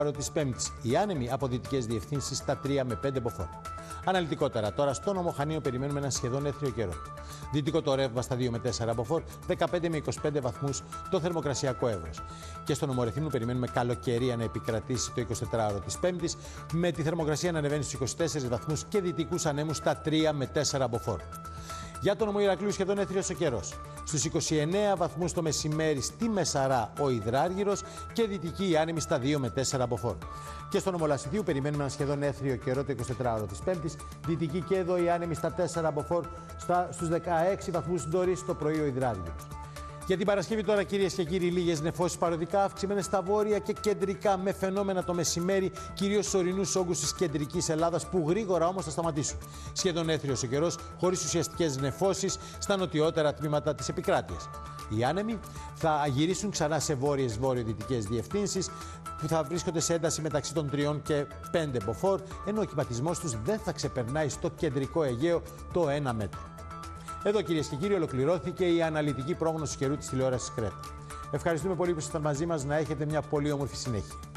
της Πέμπτης. Οι άνεμοι από δυτικές διευθύνσεις στα 3 με 5 μποφόρ. Αναλυτικότερα, τώρα στο Νόμο Χανίων περιμένουμε ένα σχεδόν έθριο καιρό. Δυτικό το ρεύμα στα 2 με 4 μποφόρ, 15 με 25 βαθμούς το θερμοκρασιακό εύρος. Και στο Νόμο Ρεθύμνου περιμένουμε καλοκαιρία να επικρατήσει το 24ωρο της Πέμπτης, με τη θερμοκρασία να ανεβαίνει στους 24 βαθμούς και δυτικούς ανέμους στα 3 με 4 μποφόρ. Για τον Νομό Ηρακλείου σχεδόν έθριος ο καιρός. Στους 29 βαθμούς το μεσημέρι στη Μεσαρά ο Υδράργυρος και δυτική η άνεμη στα 2 με 4 μποφόρ. Και στον Νομό Λασιθίου περιμένουμε ένα σχεδόν έθριο καιρό το 24ωρο της Πέμπτης. Δυτική και εδώ η άνεμη στα 4 μποφόρ, στους 16 βαθμούς νωρίς το πρωί ο Υδράργυρος. Για την Παρασκευή τώρα, κυρίες και κύριοι, λίγες νεφώσεις παροδικά αυξημένες στα βόρεια και κεντρικά, με φαινόμενα το μεσημέρι, κυρίως στους ορεινούς όγκους της κεντρικής Ελλάδας, που γρήγορα όμως θα σταματήσουν. Σχεδόν έθριος ο καιρός, χωρίς ουσιαστικές νεφώσεις στα νοτιότερα τμήματα της επικράτειας. Οι άνεμοι θα γυρίσουν ξανά σε βόρειες βορειοδυτικές διευθύνσεις, που θα βρίσκονται σε ένταση μεταξύ των 3 και 5 μποφόρ, ενώ ο κυματισμός τους δεν θα ξεπερνάει στο κεντρικό Αιγαίο το 1 μέτρο. Εδώ, κυρίες και κύριοι, ολοκληρώθηκε η αναλυτική πρόγνωση καιρού της τηλεόρασης Κρέτα. Ευχαριστούμε πολύ που ήσασταν μαζί μας. Να έχετε μια πολύ όμορφη συνέχεια.